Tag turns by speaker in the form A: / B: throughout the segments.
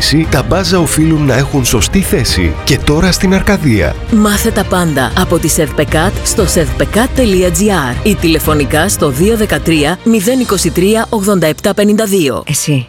A: τοποθέτηση, τα μπάζα οφείλουν να έχουν σωστή θέση. Και τώρα στην Αρκαδία.
B: Μάθε τα πάντα από τη Σερβπεκάτ στο servpekat.gr ή τηλεφωνικά στο 213 023 8752.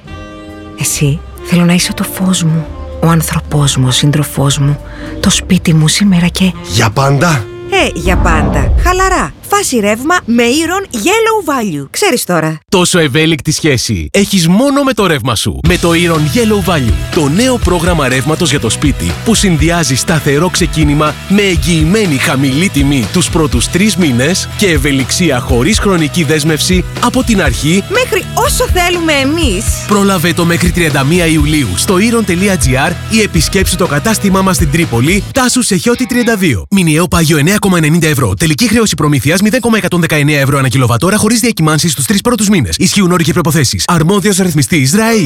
C: Εσύ, θέλω να είσαι το φως μου, ο άνθρωπός μου, ο σύντροφός μου, το σπίτι μου σήμερα και...
A: Για πάντα!
C: Για πάντα. Χαλαρά. Φάση ρεύμα με Iron Yellow Value. Ξέρεις τώρα.
D: Τόσο ευέλικτη σχέση έχεις μόνο με το ρεύμα σου. Με το Iron Yellow Value. Το νέο πρόγραμμα ρεύματος για το σπίτι που συνδυάζει σταθερό ξεκίνημα με εγγυημένη χαμηλή τιμή τους πρώτους 3 μήνες και ευελιξία χωρίς χρονική δέσμευση από την αρχή
C: μέχρι όσο θέλουμε εμείς.
D: Πρόλαβε το μέχρι 31 Ιουλίου στο iron.gr ή επισκέψου το κατάστημά μας στην Τρίπολη, Τάσου Σεχιώτη 32. Μηνιαίο πάγιο 9,90 ευρώ. Τελική χρέωση προμήθειας 0,119 ευρώ ανά κιλοβατόρα χωρίς διακυμάνσεις στους 3 πρώτους μήνες. Ισχύουν όροι και προϋποθέσεις. Αρμόδιος ρυθμιστής ΡΑΗ.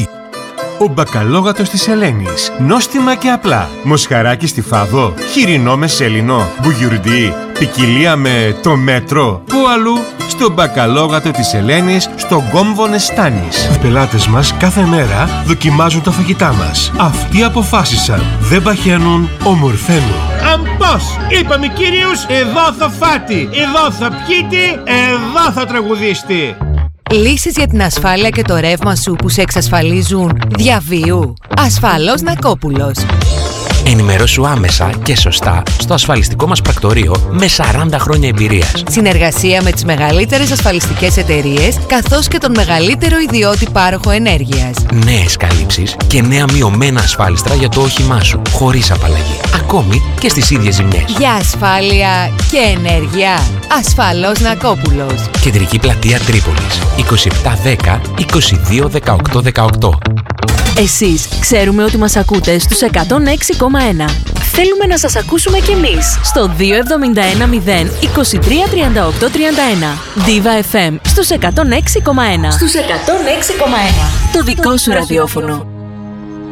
E: Ο μπακαλόγατος της Ελένης. Νόστιμα και απλά. Μοσχαράκι στη Φάδο. Χοιρινό με σελινό. Μπουγιουρντί. Ποικιλία με το μέτρο. Πού αλλού? Στο μπακαλόγατο της Ελένης, στο Κόμβο Νεστάνης. Οι πελάτες μας κάθε μέρα δοκιμάζουν τα φαγητά μας. Αυτοί αποφάσισαν. Δεν παχαίνουν, ομορφαίνουν. Πώς! Είπαμε κύριους, εδώ θα φάτη, εδώ θα πιείτε, εδώ θα τραγουδίστη.
F: Λύσεις για την ασφάλεια και το ρεύμα σου που σε εξασφαλίζουν διαβίου. Ασφαλώς Νακόπουλος.
G: Ενημερώσου άμεσα και σωστά στο ασφαλιστικό μας πρακτορείο με 40 χρόνια εμπειρίας.
F: Συνεργασία με τις μεγαλύτερες ασφαλιστικές εταιρείες καθώς και τον μεγαλύτερο ιδιώτη πάροχο ενέργειας.
G: Νέες καλύψεις και νέα μειωμένα ασφάλιστρα για το όχημά σου, χωρίς απαλλαγή. Ακόμη και στις ίδιες ζημιές.
F: Για ασφάλεια και ενέργεια. Ασφαλώς Νακόπουλος.
G: Κεντρική πλατεία Τρίπολης. 2710 22 18 18.
B: Εσείς ξέρουμε ότι μας ακούτε στους 106,1. Θέλουμε να σας ακούσουμε κι εμείς στο 271 0 23 38 31. Diva FM στους 106,1. Στους 106,1. Το δικό σου ραδιόφωνο.